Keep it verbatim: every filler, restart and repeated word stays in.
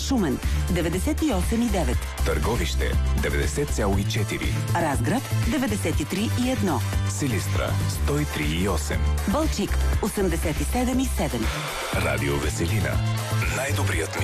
Шумен деветдесет и осем и девет, Търговище деветдесет цяло и четири, Разград деветдесет и три и едно, Силистра сто и три и осем, Балчик осемдесет и седем и седем. Радио Веселина. Най-добрият